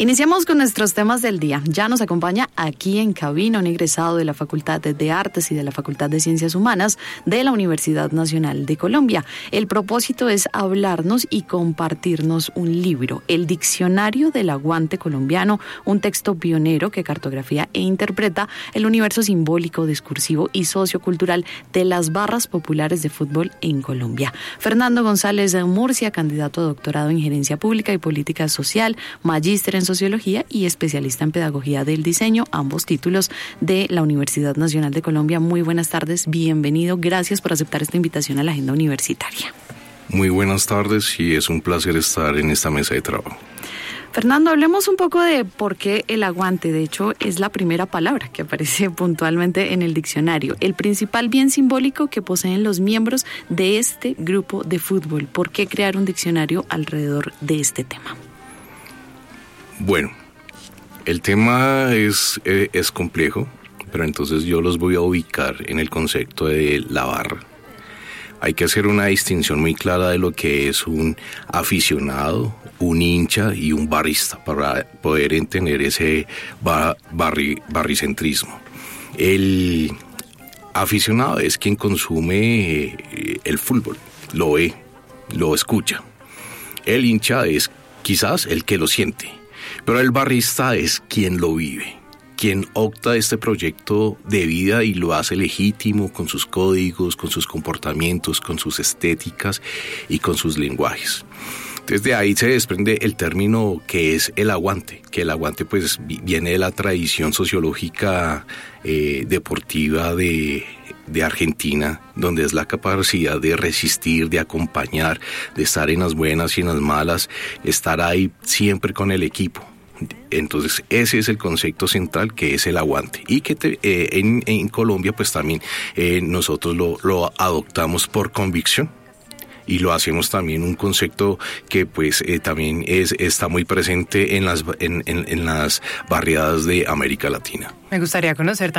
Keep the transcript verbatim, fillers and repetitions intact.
Iniciamos con nuestros temas del día. Ya nos acompaña aquí en cabina un egresado de la Facultad de Artes y de la Facultad de Ciencias Humanas de la Universidad Nacional de Colombia. El propósito es hablarnos y compartirnos un libro, El Diccionario del Aguante Colombiano, un texto pionero que cartografía e interpreta el universo simbólico, discursivo y sociocultural de las barras populares de fútbol en Colombia. Fernando González de Murcia, candidato a doctorado en Gerencia Pública y Política Social, magíster en Sociología y especialista en Pedagogía del Diseño, ambos títulos de la Universidad Nacional de Colombia. Muy buenas tardes, bienvenido, gracias por aceptar esta invitación a la agenda universitaria. Muy buenas tardes y es un placer estar en esta mesa de trabajo. Fernando, hablemos un poco de por qué el aguante. De hecho, es la primera palabra que aparece puntualmente en el diccionario. El principal bien simbólico que poseen los miembros de este grupo de fútbol. ¿Por qué crear un diccionario alrededor de este tema? Bueno, el tema es, eh, es complejo, pero entonces yo los voy a ubicar en el concepto de la barra. Hay que hacer una distinción muy clara de lo que es un aficionado, un hincha y un barrista para poder entender ese bar, barri, barricentrismo. El aficionado es quien consume el fútbol, lo ve, lo escucha. El hincha es quizás el que lo siente, pero el barrista es quien lo vive, quien opta este proyecto de vida y lo hace legítimo con sus códigos, con sus comportamientos, con sus estéticas y con sus lenguajes. Desde ahí se desprende el término que es el aguante, que el aguante pues viene de la tradición sociológica eh, deportiva de, de Argentina, donde es la capacidad de resistir, de acompañar, de estar en las buenas y en las malas, estar ahí siempre con el equipo. Entonces ese es el concepto central, que es el aguante, y que te, eh, en, en Colombia pues también eh, nosotros lo, lo adoptamos por convicción y lo hacemos también un concepto que pues eh, también es, está muy presente en las, en, en, en las barriadas de América Latina. Me gustaría conocer